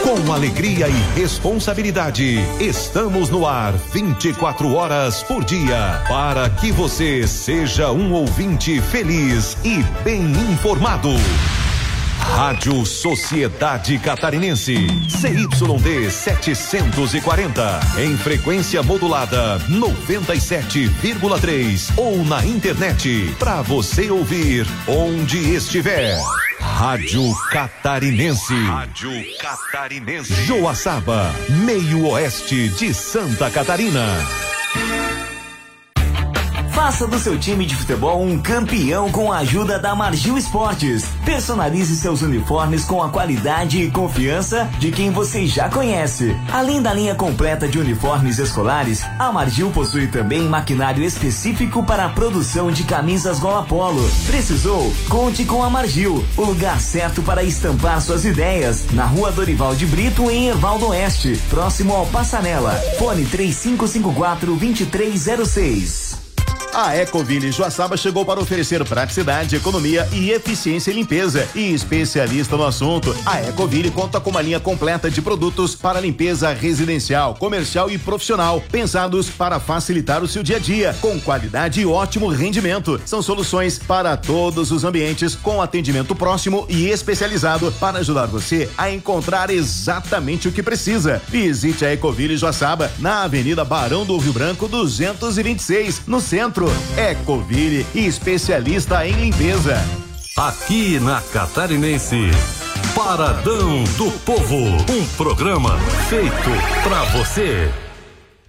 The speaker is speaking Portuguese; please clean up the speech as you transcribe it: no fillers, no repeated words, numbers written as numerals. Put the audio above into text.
Com alegria e responsabilidade, estamos no ar 24 horas por dia, para que você seja um ouvinte feliz e bem informado. Rádio Sociedade Catarinense, CYD 740, em frequência modulada 97,3 ou na internet, para você ouvir onde estiver. Rádio Catarinense. Rádio Catarinense. Joaçaba, meio oeste de Santa Catarina. Faça do seu time de futebol um campeão com a ajuda da Margil Esportes. Personalize seus uniformes com a qualidade e confiança de quem você já conhece. Além da linha completa de uniformes escolares, a Margil possui também maquinário específico para a produção de camisas gola polo. Precisou? Conte com a Margil, o lugar certo para estampar suas ideias. Na Rua Dorival de Brito, em Erval do Oeste, próximo ao Passanela. Fone 3554-2306. A Ecoville Joaçaba chegou para oferecer praticidade, economia e eficiência em limpeza. E especialista no assunto, a Ecoville conta com uma linha completa de produtos para limpeza residencial, comercial e profissional, pensados para facilitar o seu dia a dia, com qualidade e ótimo rendimento. São soluções para todos os ambientes, com atendimento próximo e especializado para ajudar você a encontrar exatamente o que precisa. Visite a Ecoville Joaçaba na Avenida Barão do Rio Branco 226, no centro. Ecoville, especialista em limpeza. Aqui na Catarinense, Paradão do Povo, um programa feito pra você.